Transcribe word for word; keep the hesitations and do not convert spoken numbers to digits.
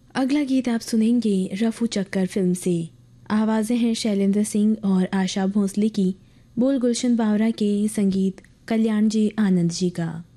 अगला गीत आप सुनेंगे रफू चक्कर फिल्म से। आवाज़ें हैं शैलेंद्र सिंह और आशा भोसले की, बोल गुलशन बावरा के, संगीत कल्याण जी आनंद जी का।